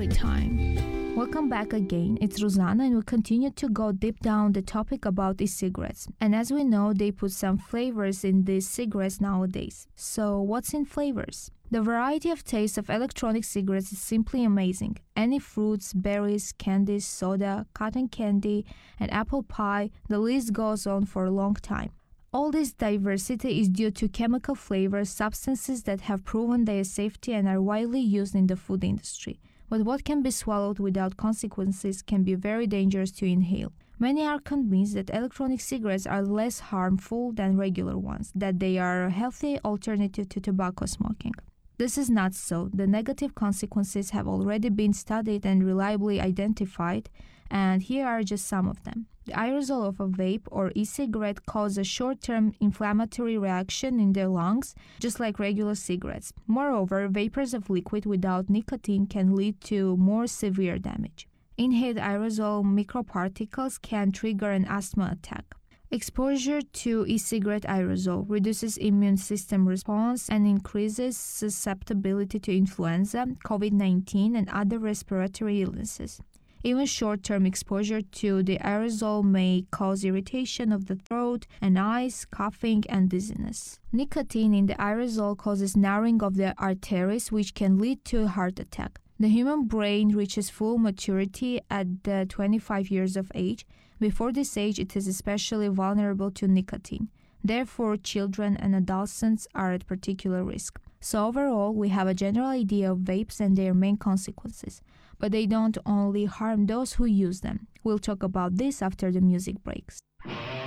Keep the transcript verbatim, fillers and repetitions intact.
story time. Welcome back again. It's Rosanna, and we continue to go deep down the topic about e-cigarettes. And as we know, they put some flavors in these cigarettes nowadays. So what's in flavors? The variety of tastes of electronic cigarettes is simply amazing. Any fruits, berries, candies, soda, cotton candy, and apple pie, the list goes on for a long time. All this diversity is due to chemical flavors, substances that have proven their safety and are widely used in the food industry. But what can be swallowed without consequences can be very dangerous to inhale. Many are convinced that electronic cigarettes are less harmful than regular ones, that they are a healthy alternative to tobacco smoking. This is not so. The negative consequences have already been studied and reliably identified, and here are just some of them. The aerosol of a vape or e-cigarette causes a short-term inflammatory reaction in the lungs, just like regular cigarettes. Moreover, vapors of liquid without nicotine can lead to more severe damage. Inhaled aerosol microparticles can trigger an asthma attack. Exposure to e-cigarette aerosol reduces immune system response and increases susceptibility to influenza, covid nineteen, and other respiratory illnesses. Even short-term exposure to the aerosol may cause irritation of the throat and eyes, coughing, and dizziness. Nicotine in the aerosol causes narrowing of the arteries, which can lead to a heart attack. The human brain reaches full maturity at the twenty-five years of age. Before this age, it is especially vulnerable to nicotine. Therefore, children and adolescents are at particular risk. So overall, we have a general idea of vapes and their main consequences. But they don't only harm those who use them. We'll talk about this after the music breaks.